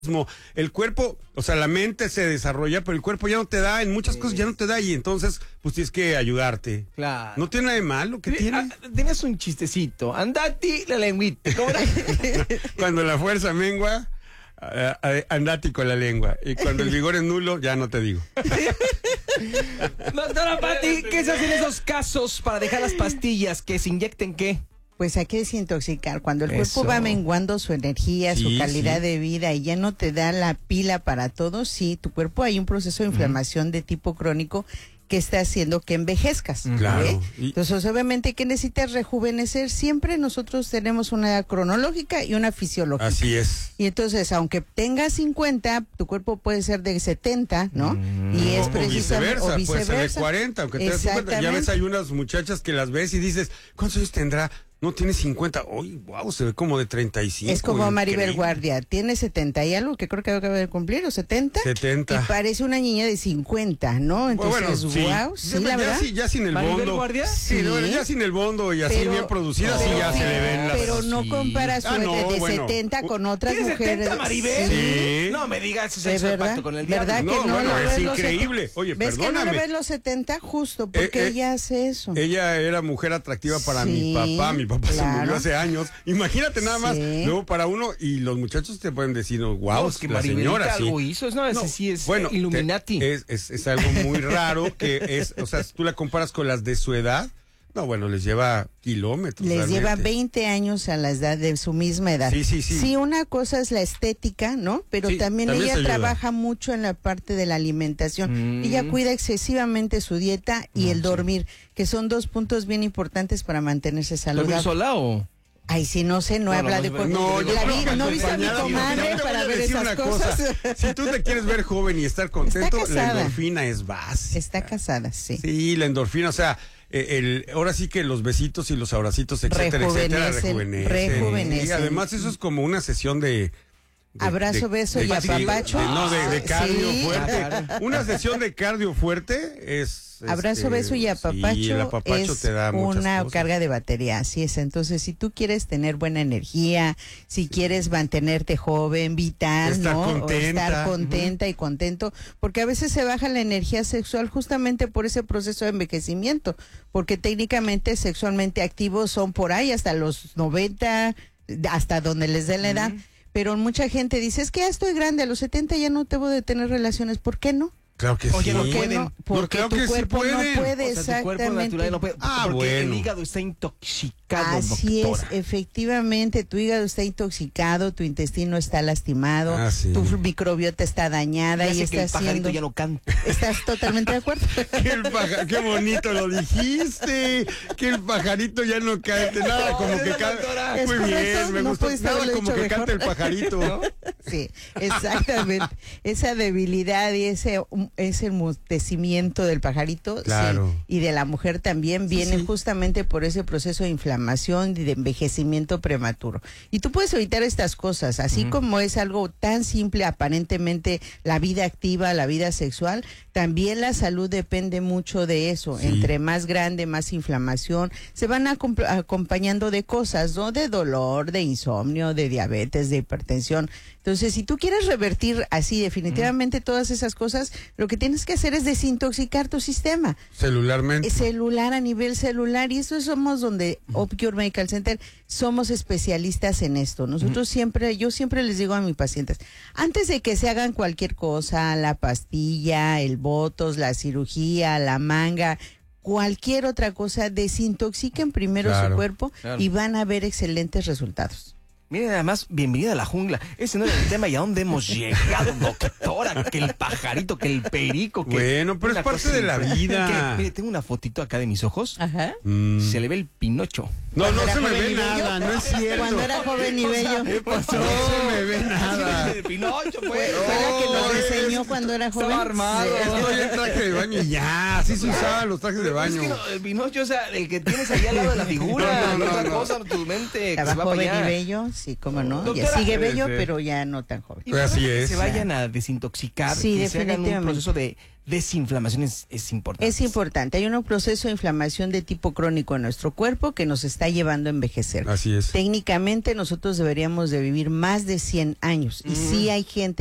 El cuerpo, o sea, la mente se desarrolla, pero el cuerpo ya no te da, en muchas cosas ya no te da, y entonces, pues tienes que ayudarte. Claro. No tiene nada de malo, ¿qué tiene? Tenías un chistecito. Andati la lengüita. ¿Cómo era? Cuando la fuerza mengua, andati con la lengua. Y cuando el vigor es nulo, ya no te digo. Doctora Pati, ¿qué se hace en esos casos para dejar las pastillas? ¿Que se inyecten qué? Pues hay que desintoxicar. Cuando el Eso. cuerpo va menguando su energía, Sí, su calidad sí. de vida y ya no te da la pila para todo, sí, tu cuerpo hay un proceso de inflamación de tipo crónico que está haciendo que envejezcas. Claro. ¿eh? Y- Entonces, obviamente, que necesitas rejuvenecer. Siempre nosotros tenemos una edad cronológica y una fisiológica. Así es. Y entonces, aunque tengas 50, tu cuerpo puede ser de 70, ¿no? Y es O precisamente... viceversa, puede ser de 40, aunque tengas 50. Ya ves, Exactamente. hay unas muchachas que las ves y dices, ¿cuántos años tendrá? No, tiene 50. ¡Uy, wow! Se ve como de 35. Es como Maribel increíble. Guardia, tiene 70 y algo, que creo que acaba de cumplir, o 70. 70. Y parece una niña de 50, ¿no? Entonces, wow, sí, la verdad. Ya sin el ¿Maribel bondo. Guardia? Sí, Sí. bueno, ya sin el bondo y así Pero- bien producida, sí pero ya se le ven las... Pero no Sí. compara su Ah, no, de bueno. 70 con otras ¿Tienes mujeres. 70, Maribel? Sí. No me digas, eso ¿De es el verdad? pacto con el ¿Verdad diablo. que No, no bueno, lo es ves los increíble. 70? Oye, ¿Ves que no perdóname. le ves los 70? Justo porque ella hace eso. Ella era mujer atractiva para Sí, mi papá se claro. murió hace años. Imagínate nada más, Sí. luego para uno, y los muchachos te pueden decir, wow, No, es que la Maribelita señora, sí. algo hizo, no, ese sí es Illuminati. Es algo muy raro que es, o sea, si tú la comparas con las de su edad, no, bueno, les lleva kilómetros. Les realmente. lleva 20 años a la edad de su misma edad. Sí, sí, sí. Sí, una cosa es la estética, ¿no? Pero Sí, también también ella se ayuda. trabaja mucho en la parte de la alimentación. Ella cuida excesivamente su dieta y el dormir, que son dos puntos bien importantes para mantenerse ¿Dormir saludable. sola o...? Ay, sí, no sé, no No, habla no, de... no, yo la creo vi, que ¿no viste a mi acompañada, comadre yo te voy para a ver decir esas una cosas? cosa. Si tú te quieres ver joven y estar contento, la casada. endorfina es básica. Está casada, sí. Sí, la endorfina, o sea, ahora sí que los besitos y los abracitos, etcétera, etcétera, Rejuvenecen. Y además eso es como una sesión de Abrazo, beso y apapacho. De cardio Sí. fuerte. Claro. Una sesión de cardio fuerte es... Abrazo, beso y apapacho, sí, el apapacho es te da muchas una cosas. carga de batería, así es. Entonces, si tú quieres tener buena energía, si quieres mantenerte joven, vital, Estar ¿no? contenta. O estar contenta y contento, porque a veces se baja la energía sexual justamente por ese proceso de envejecimiento, porque técnicamente sexualmente activos son por ahí hasta los 90, hasta donde les dé la edad. Pero mucha gente dice, es que ya estoy grande, a los 70 ya no debo de tener relaciones. ¿Por qué no? Claro que Oye, sí. no ¿Por qué pueden. no? Porque claro que tu sí cuerpo no pueden. puede, O sea, tu cuerpo exactamente. natural no puede, Ah, porque el bueno. hígado está intoxicado, Así doctora. es, efectivamente, tu hígado está intoxicado, tu intestino está lastimado, Ah, sí. tu microbiota está dañada Ya y sé que está el pajarito haciendo... ya no canta. ¿Estás totalmente de acuerdo? Qué bonito lo dijiste. Que el pajarito ya no canta. Nada, como que canta. ¿Es Muy correcto? bien, me No gustó. pudiste Nada, haberlo como dicho que canta el mejor. pajarito. ¿No? Sí, exactamente. Esa debilidad y ese emutecimiento del pajarito Claro. sí, y de la mujer también viene sí. justamente por ese proceso de inflamación y de envejecimiento prematuro. Y tú puedes evitar estas cosas, así como es algo tan simple aparentemente la vida activa, la vida sexual, también la salud depende mucho de eso. Sí. Entre más grande, más inflamación, se van acompañando de cosas, ¿no? De dolor, de insomnio, de diabetes, de hipertensión. Entonces, si tú quieres revertir así definitivamente todas esas cosas, lo que tienes que hacer es desintoxicar tu sistema Celularmente. celular, a nivel celular, y eso somos donde Opcure Medical Center somos especialistas en esto. Nosotros yo siempre les digo a mis pacientes, antes de que se hagan cualquier cosa, la pastilla, el botox, la cirugía, la manga, cualquier otra cosa, desintoxiquen primero Claro, su cuerpo claro. y van a ver excelentes resultados. Miren, además, bienvenida a la jungla. Ese no es el tema y a dónde hemos llegado, doctora. Que el pajarito, que el perico, que... Bueno, pero una es parte cosa de la vida. Que, mire, tengo una fotito acá de mis ojos. Ajá. Se le ve el Pinocho. No, no Era se me joven ve y bello. nada, no es cierto. Cuando era joven y bello. No se me ve nada. El Pinocho, pues. Fue la que nos es- diseñó cuando era joven. Estaba armado. Estoy en traje de baño y ya, así se usaban los trajes de Es baño. que no, el Pinocho, o sea, el que tienes ahí al lado de la figura, No, no, otra no. cosa, tu mente que Estaba se va para joven y allá. bello, Sí, cómo no. Doctora, Ya sigue puede bello, ser. pero ya no tan joven. Y bueno, Así que es. se vayan a desintoxicar, Sí, que se hagan un definitivamente. proceso de desinflamación es importante. Es importante. Hay un proceso de inflamación de tipo crónico en nuestro cuerpo que nos está llevando a envejecer. Así es. Técnicamente nosotros deberíamos de vivir más de 100 años. Y sí hay gente